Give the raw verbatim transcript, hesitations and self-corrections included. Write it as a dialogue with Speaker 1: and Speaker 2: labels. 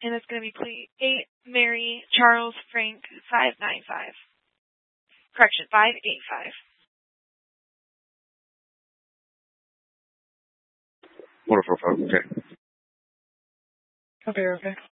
Speaker 1: And it's going to be plate eight, Mary Charles Frank five nine five. Correction, five eight five.
Speaker 2: Wonderful, folks. Okay.
Speaker 3: Okay, okay.